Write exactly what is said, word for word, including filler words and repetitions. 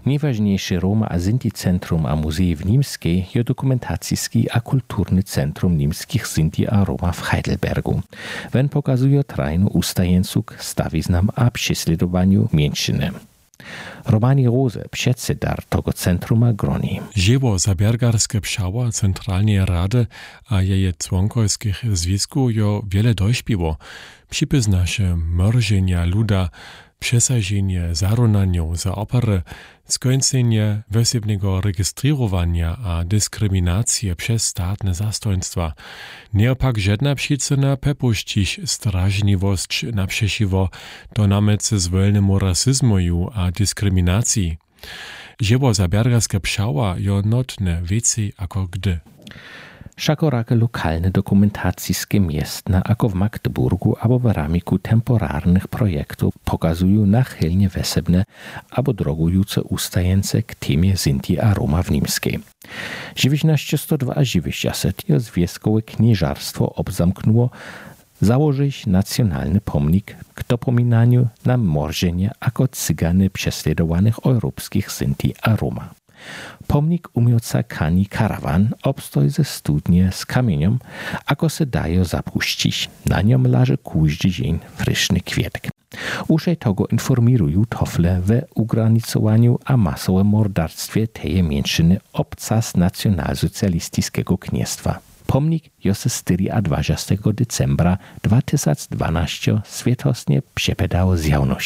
Najważniejszy Roma a Sinti Centrum a Muzej w Nimskiej je dokumentacyjski a kulturny centrum nimskich Sinti a Roma w Heidelbergu. Wen pokazuje trajnu ustajeńcuk stawiznam a prześladowaniu mniejszyny. Romani Rose, przedsedar tego centruma groni. Żywo zabiergarskie pszała Centralnej Rady a jej członkowskich związku jo wiele dośpiło. Przypizna się mrożenia luda, przesażenie zaronaniu za opery, skończenie wesebnego rejestrowania a dyskryminację przez statne zastojnictwa. Nieopak żadna przyczyna pepuścić strażliwość naprzeciwo do namece zwolnemu rasizmu a dyskryminacji. Żywo zabiergarskie pszała jo notne więcej jako gdy. Wszakorake lokalne dokumentacyjskie miestna, ako w Magdeburgu albo w ramiku temporarnych projektów pokazują nachylnie wesebne albo drogujące ustajence k temie Sinti a Roma w Nimskiej. dziewiętnaście sto dwadzieścia je związkowe knieżarstwo obzamknęło założyć nacjonalny pomnik k dopominaniu na morżenie jako cygany prześladowanych europejskich Sinti a Roma. Pomnik umieca kani karawan obstoj ze studnie z kamieniem, ako se daje zapuścić. Na niom leży każdy dzień friszny kwietek. Uszej tego informują tofle we ugranicowaniu a masowym mordarstwie tej mniejszyny obcas nacjonalsocjalistycznego kniestwa. Pomnik jest z dwudziestego decembra dwa tysiące dwanaście świetosnie przepedał z jawności.